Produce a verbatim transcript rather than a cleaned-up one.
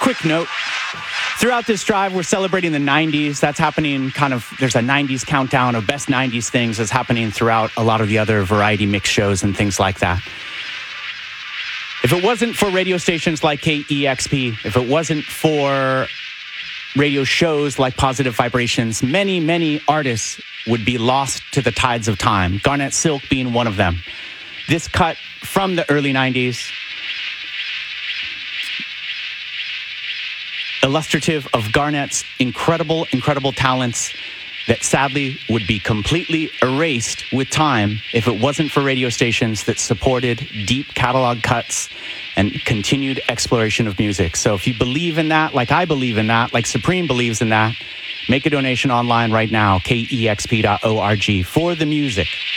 quick note. Throughout this drive, we're celebrating the nineties. That's happening kind of, there's a nineties countdown of best nineties things that's happening throughout a lot of the other variety mix shows and things like that. If it wasn't for radio stations like K E X P, if it wasn't for radio shows like Positive Vibrations, many, many artists would be lost to the tides of time, Garnett Silk being one of them. This cut from the early nineties, illustrative of Garnett's incredible, incredible talents that sadly would be completely erased with time if it wasn't for radio stations that supported deep catalog cuts and continued exploration of music. So if you believe in that, like I believe in that, like Supreme believes in that, make a donation online right now, K E X P dot org, for the music.